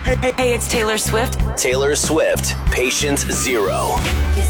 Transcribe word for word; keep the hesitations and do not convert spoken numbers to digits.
Hey, hey, it's Taylor Swift. Taylor Swift, Patient Zero. Cause